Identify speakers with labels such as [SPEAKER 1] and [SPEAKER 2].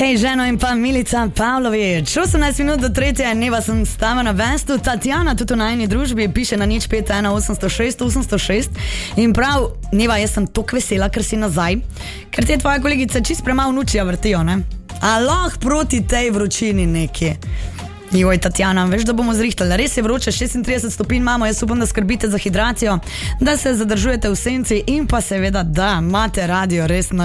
[SPEAKER 1] Hej, ženo in pa Milica Pavlović. 18 minut do 3. Neva sem stava na vestu. Tatjana, tudi v najni družbi, piše na 051 806 806. In prav, Neva, jaz sem toliko vesela, ker si nazaj, ker te tvoje kolegice čist premalo nučija vrtijo, ne? A lahko proti tej vročini nekje. Joj, Tatjana, veš, da bomo zrihtali. Res je vroče, 36 stopinj imamo, jaz upam, da skrbite za hidracijo, da se zadržujete v senci in pa seveda, da imate radio res na